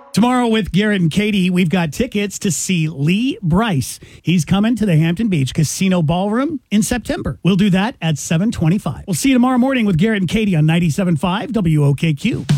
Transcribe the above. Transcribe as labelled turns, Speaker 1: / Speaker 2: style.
Speaker 1: Tomorrow with Garrett and Katie, we've got tickets to see Lee Brice. He's coming to the Hampton Beach Casino Ballroom in September. We'll do that at 7:25. We'll see you tomorrow morning with Garrett and Katie on 97.5 WOKQ.